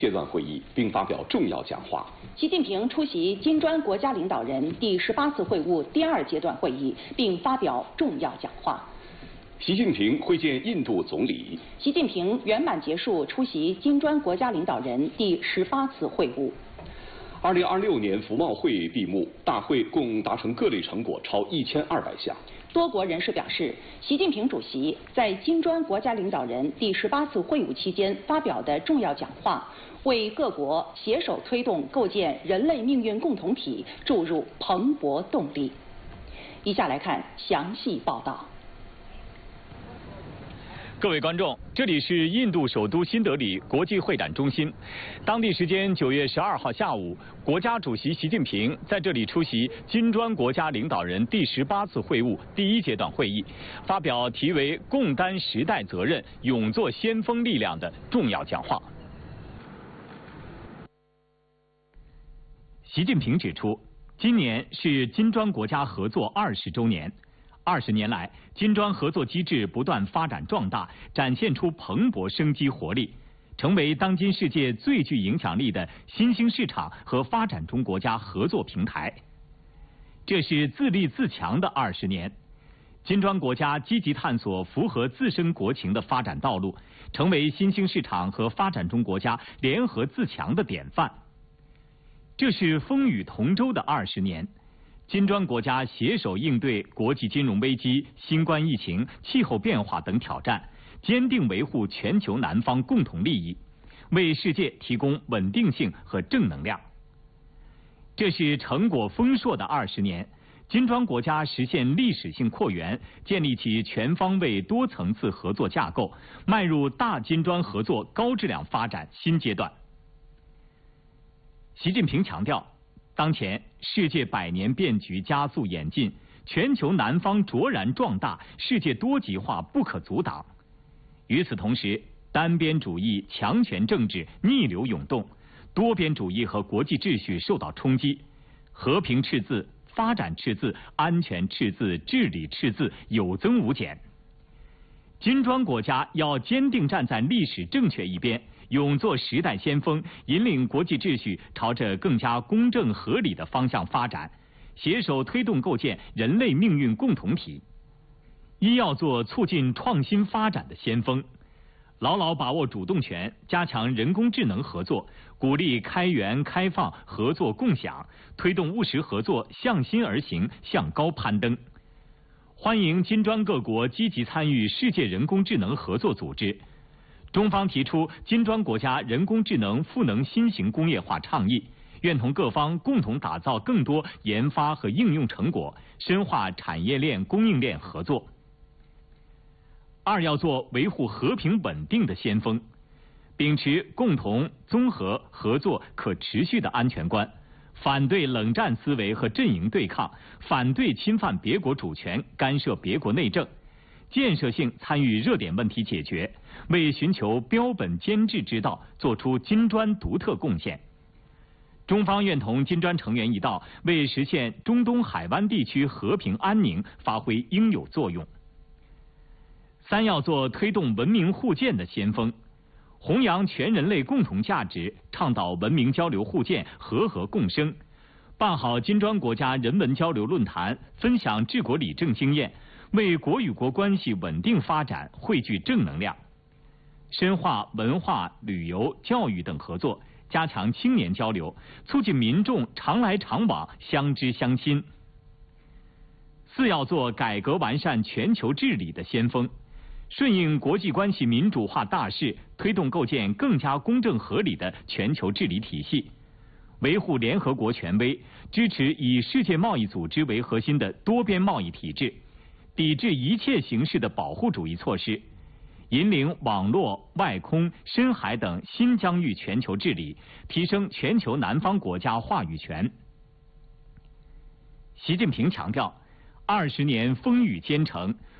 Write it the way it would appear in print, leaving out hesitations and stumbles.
阶段会议，并发表重要讲话。 习近平出席金砖国家领导人第18次会晤第2阶段会议，并发表重要讲话。 习近平会见印度总理。 习近平圆满结束出席金砖国家领导人第18次会晤。 2026年服贸会闭幕，大会共达成各类成果超1200项。 多国人士表示，习近平主席在金砖国家领导人第18次会晤期间发表的重要讲话，为各国携手推动构建人类命运共同体注入蓬勃动力。以下来看详细报道。 各位观众，这里是印度首都新德里国际会展中心。当地时间9月12号下午，国家主席习近平在这里出席金砖国家领导人第18次会晤第1阶段会议，发表题为“共担时代责任，勇做先锋力量”的重要讲话。习近平指出，今年是金砖国家合作20周年。20年来，金砖合作机制不断发展壮大，展现出蓬勃生机活力，成为当今世界最具影响力的新兴市场和发展中国家合作平台。这是自立自强的20年，金砖国家积极探索符合自身国情的发展道路，成为新兴市场和发展中国家联合自强的典范。这是风雨同舟的20年。金砖国家携手应对国际金融危机、新冠疫情、气候变化等挑战，坚定维护全球南方共同利益，为世界提供稳定性和正能量。这是成果丰硕的20年，金砖国家实现历史性扩员，建立起全方位多层次合作架构，迈入大金砖合作高质量发展新阶段。习近平强调，当前世界百年变局加速演进，全球南方卓然壮大，世界多极化不可阻挡。与此同时，单边主义、强权政治逆流涌动，多边主义和国际秩序受到冲击，和平赤字、发展赤字、安全赤字、治理赤字有增无减。金砖国家要坚定站在历史正确一边，勇做时代先锋，引领国际秩序朝着更加公正合理的方向发展，携手推动构建人类命运共同体。一要做促进创新发展的先锋，牢牢把握主动权，加强人工智能合作，鼓励开源开放、合作共享，推动务实合作向心而行、向高攀登。欢迎金砖各国积极参与世界人工智能合作组织。中方提出金砖国家人工智能赋能新型工业化倡议，愿同各方共同打造更多研发和应用成果，深化产业链供应链合作。二要做维护和平稳定的先锋，秉持共同、综合、合作、可持续的安全观，反对冷战思维和阵营对抗，反对侵犯别国主权、干涉别国内政，建设性参与热点问题解决，为寻求标本兼治之道做出金砖独特贡献。中方愿同金砖成员一道，为实现中东海湾地区和平安宁发挥应有作用。三要做推动文明互鉴的先锋，弘扬全人类共同价值，倡导文明交流互鉴、和合共生，办好金砖国家人文交流论坛，分享治国理政经验，为国与国关系稳定发展汇聚正能量。深化文化、旅游、教育等合作，加强青年交流，促进民众常来常往、相知相亲。四要做改革完善全球治理的先锋，顺应国际关系民主化大势，推动构建更加公正合理的全球治理体系，维护联合国权威，支持以世界贸易组织为核心的多边贸易体制，抵制一切形式的保护主义措施，引领网络、外空、深海等新疆域全球治理，提升全球南方国家话语权。习近平强调，20年风雨兼程，